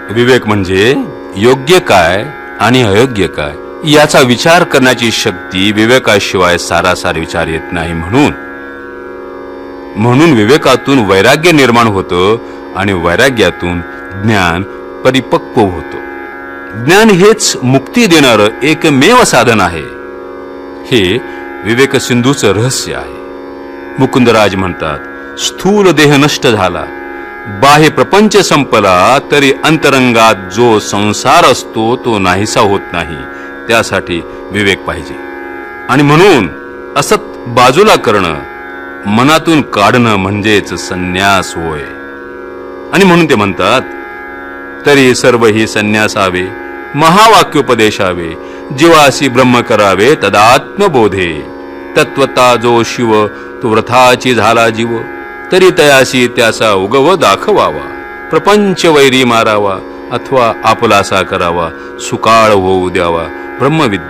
विवेक म्हणजे योग्य काय आणि अयोग्य काय याचा विचार करण्याची शक्ती विवेकाशिवाय सारासार विचार येत नाही. म्हणून विवेकातून वैराग्य निर्माण होतं आणि वैराग्यातून ज्ञान परिपक्व होतं. ज्ञान हेच मुक्ती देणारं एकमेव साधन आहे. हे विवेक सिंधूचं रहस्य आहे. मुकुंदराज म्हणतात, स्थूल देह नष्ट झाला, बाह्य प्रपंच संपला, तरी अंतरंगात जो संसार असतो तो नाहीसा होत नाही. त्यासाठी विवेक पाहिजे. आणि म्हणून असत बाजूला करणं, मनातून काढणं म्हणजेच संन्यास होय. आणि म्हणून ते म्हणतात, तरी सर्व ही संन्यासावे, महावाक्योपदेशावे, जीवासी ब्रह्म करावे तदात्मबोधे. तत्वता जो शिव तो व्रथाची झाला जीव, तरी तयासी त्याचा उगव दाखवावा. प्रपंच वैरी मारावा, अथवा आपलासा करावा, सुकाळ होऊ द्यावा. ब्रह्मविद्या